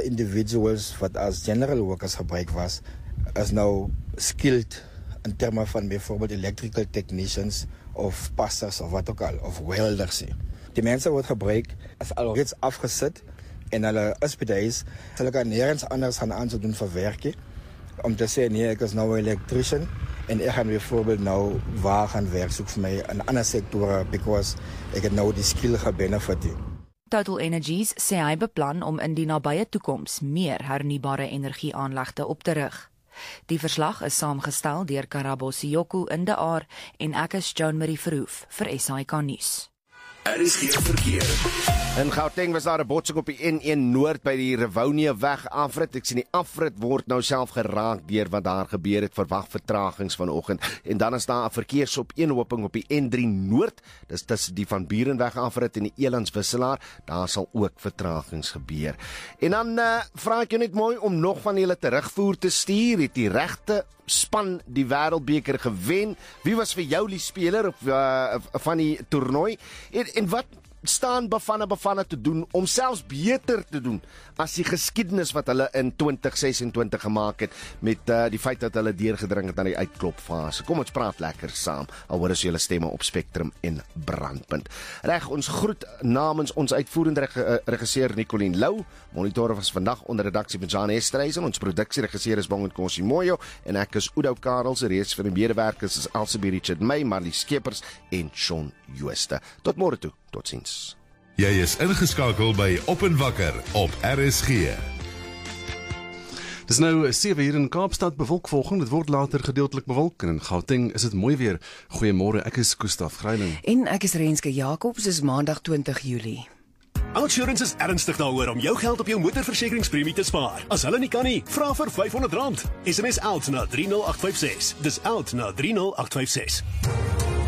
individuals wat as general workers gebruik was, is nou skilled in termen van bijvoorbeeld electrical technicians of passers of wat ook al, of welders. Die mensen wordt gebruikt is al reeds afgezet en hulle is by die huis, hulle kan nergens anders gaan aan doen vir werkie, om te sê, nee, ek is nou een electrician en ek gaan bijvoorbeeld nou waar gaan werk soek vir my in ander sektore, because ek het nou die skill gebenefit. Total Energies sê hy beplan om in die nabye toekoms meer hernubare energieaanlegte op te rig. Die verslag is saamgestel deur Karabo Siyoko in de Aar en ek is Joan Marie Verhoef vir SAK Nuus. Er is geen verkeer. In Gauteng was daar 'n botsing op die N1 Noord by die Rivonia weg afrit. Ek sien die afrit word nou self geraak deur wat daar gebeur het, verwag vertragings vanoggend. En dan is daar 'n verkeersopeenhoping op die N3 Noord. Dis tussen die Van Burenweg afrit en die Elandswisselaar. Daar sal ook vertragings gebeur. En dan vra ek jou net mooi om nog van julle terugvoer te stuur. Het die regte span die Wêreldbeker gewen? Wie was vir jou die speler van die toernooi? En wat staan Bafana te doen om selfs beter te doen as die geskiedenis wat hulle in 2026 gemaak het met die feit dat hulle deurgedring het aan die uitklopfase. Kom ons praat lekker saam, al hoor ons julle stemme op Spectrum en Brandpunt. Reg, ons groet namens ons uitvoerende regisseur Nicoline Lou. Monitor was vandag onder redaksie van Jan Estreisen, ons produksieregisseur is Bongen Kosimoyo en ek is Oudo Karels, reeds vir die medewerkers is Elsie Richard May, Marlie Skeepers en Shaun Jooste. Tot môre toe. Totsiens. Jy is ingeskakel by Op en Wakker op RSG. Dis nou 7 hier in Kaapstad, bewolk vanoggend, dit word later gedeeltelik bewolk en in Gauteng is dit mooi weer. Goeiemôre, ek is Gustaf Greiling. En ek is Renske Jacobs, is Maandag 20 Julie. Outsurance is ernstig daaroor om jou geld op jou motorversekeringspremie te spaar. As hulle nie kan nie, vra vir R500. SMS OUT na 30856. Dis OUT na 30856.